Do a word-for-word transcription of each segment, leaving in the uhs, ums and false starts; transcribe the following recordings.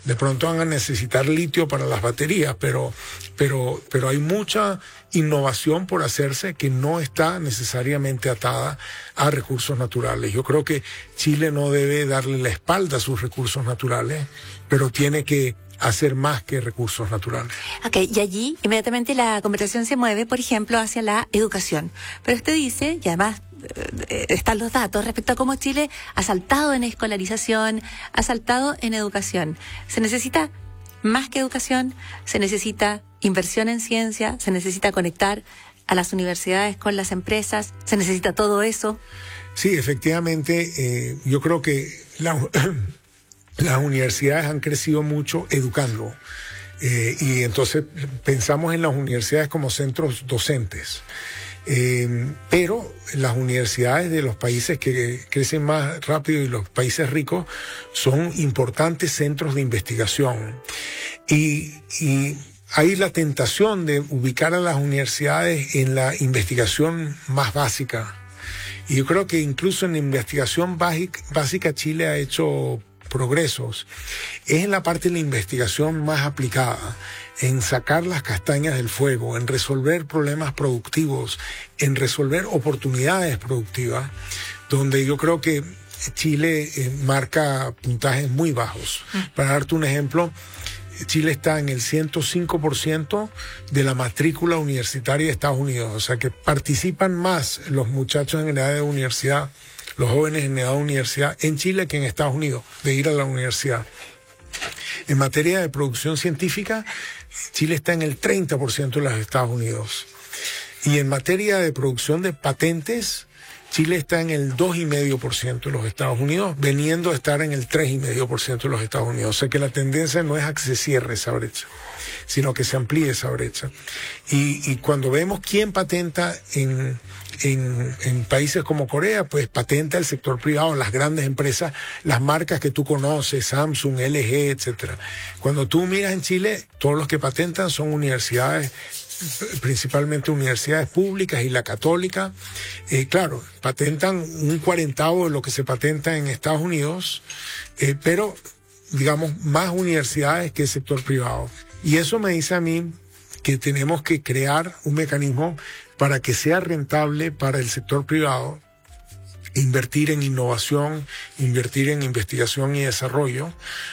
De pronto van a necesitar litio para las baterías, pero, pero, pero hay mucha innovación por hacerse que no está necesariamente atada a recursos naturales. Yo creo que Chile no debe darle la espalda a sus recursos naturales, pero tiene que hacer más que recursos naturales. Ok, y allí inmediatamente la conversación se mueve, por ejemplo, hacia la educación. Pero usted dice, y además eh, están los datos respecto a cómo Chile ha saltado en escolarización, ha saltado en educación. Se necesita más que educación, se necesita inversión en ciencia, se necesita conectar a las universidades con las empresas, se necesita todo eso. Sí, efectivamente, eh, yo creo que la... las universidades han crecido mucho educando, eh, y entonces pensamos en las universidades como centros docentes. Eh, pero las universidades de los países que crecen más rápido y los países ricos son importantes centros de investigación. Y, y hay la tentación de ubicar a las universidades en la investigación más básica. Y yo creo que incluso en la investigación básica Chile ha hecho progresos. Es en la parte de la investigación más aplicada, en sacar las castañas del fuego, en resolver problemas productivos, en resolver oportunidades productivas, donde yo creo que Chile eh, marca puntajes muy bajos. Para darte un ejemplo, Chile está en el ciento cinco por ciento de la matrícula universitaria de Estados Unidos, o sea que participan más los muchachos en edad de universidad, los jóvenes en edad de universidad en Chile que en Estados Unidos, de ir a la universidad. En materia de producción científica, Chile está en el treinta por ciento de los Estados Unidos. Y en materia de producción de patentes, Chile está en el dos coma cinco por ciento de los Estados Unidos, veniendo a estar en el tres coma cinco por ciento de los Estados Unidos. O sea que la tendencia no es a que se cierre esa brecha, sino que se amplíe esa brecha. Y, y cuando vemos quién patenta en... En, en países como Corea, pues patenta el sector privado, las grandes empresas, las marcas que tú conoces, Samsung, L G, etcétera. Cuando tú miras en Chile, todos los que patentan son universidades, principalmente universidades públicas y la católica. Eh, claro, patentan un cuarentavo de lo que se patenta en Estados Unidos, eh, pero digamos más universidades que el sector privado. Y eso me dice a mí que tenemos que crear un mecanismo para que sea rentable para el sector privado invertir en innovación, invertir en investigación y desarrollo,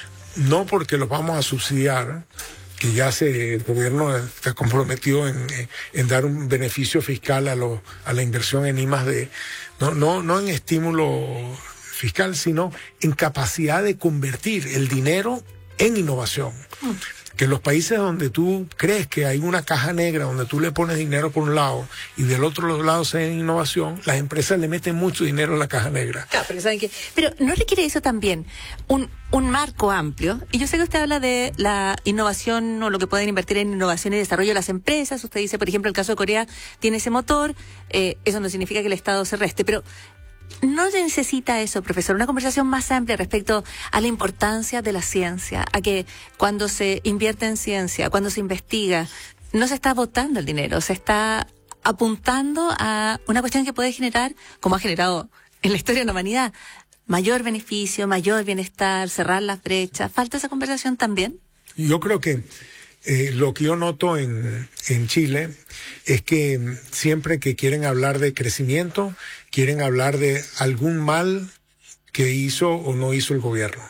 no porque los vamos a subsidiar, que ya se, el gobierno está comprometido en, en dar un beneficio fiscal a, lo, a la inversión en I más D, no, no, no en estímulo fiscal, sino en capacidad de convertir el dinero en innovación. Que en los países donde tú crees que hay una caja negra donde tú le pones dinero por un lado y del otro lado se da innovación, las empresas le meten mucho dinero a la caja negra. Claro, pero ¿saben qué? Pero ¿no requiere eso también un, un marco amplio? Y yo sé que usted habla de la innovación o lo que pueden invertir en innovación y desarrollo de las empresas. Usted dice, por ejemplo, el caso de Corea tiene ese motor. Eh, eso no significa que el Estado se reste, pero ¿no necesita eso, profesor? Una conversación más amplia respecto a la importancia de la ciencia, a que cuando se invierte en ciencia, cuando se investiga, no se está botando el dinero, se está apuntando a una cuestión que puede generar, como ha generado en la historia de la humanidad, mayor beneficio, mayor bienestar, cerrar las brechas. ¿Falta esa conversación también? Yo creo que eh, lo que yo noto en, en Chile es que siempre que quieren hablar de crecimiento, quieren hablar de algún mal que hizo o no hizo el gobierno.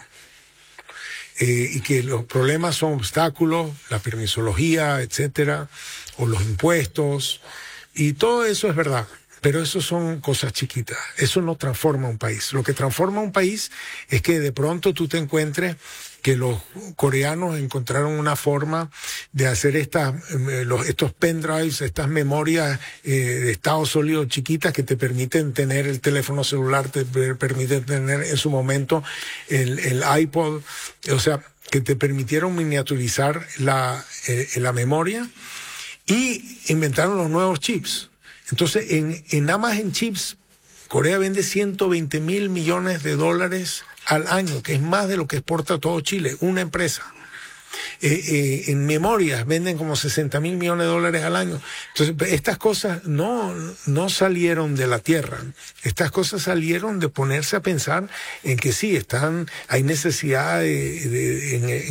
Eh, y que los problemas son obstáculos, la permisología, etcétera, o los impuestos, y todo eso es verdad. Pero eso son cosas chiquitas. Eso no transforma un país. Lo que transforma un país es que de pronto tú te encuentres que los coreanos encontraron una forma de hacer estas, eh, los, estos pendrives, estas memorias eh, de estado sólido chiquitas que te permiten tener el teléfono celular, te permiten tener en su momento el, el iPod, o sea, que te permitieron miniaturizar la, eh, la memoria, y inventaron los nuevos chips. Entonces, en, en nada más en chips, Corea vende ciento veinte mil millones de dólares al año, que es más de lo que exporta todo Chile, una empresa. Eh, eh, en memorias venden como sesenta mil millones de dólares al año. Entonces, estas cosas no, no salieron de la tierra. Estas cosas salieron de ponerse a pensar en que sí, están, hay necesidad de, de, en,